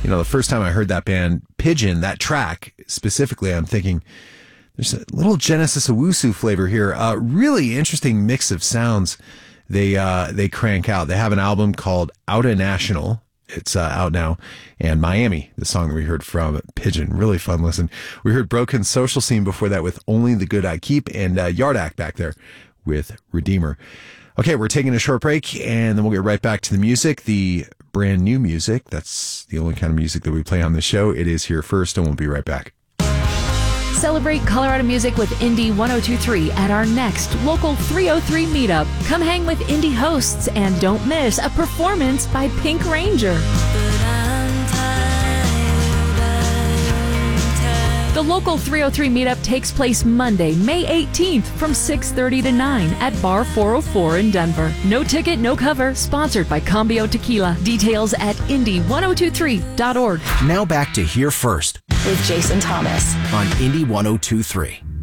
the first time I heard that band, Pigeon, that track specifically, I'm thinking there's a little Genesis Owusu flavor here. Really interesting mix of sounds they crank out. They have an album called Outta National. It's out now. And Miami, the song that we heard from Pigeon. Really fun listen. We heard Broken Social Scene before that with Only the Good I Keep, and Yard Act back there with Redeemer. Okay, we're taking a short break, and then we'll get right back to the music, the brand new music. That's the only kind of music that we play on the show. It is here first, and we'll be right back. Celebrate Colorado music with Indie 102.3 at our next Local 303 meetup. Come hang with indie hosts and don't miss a performance by Pink Ranger. The Local 303 meetup takes place Monday, May 18th from 6:30 to 9 at Bar 404 in Denver. No ticket, no cover. Sponsored by Cambio Tequila. Details at indie1023.org. Now back to Here First with Jason Thomas on Indie 102.3.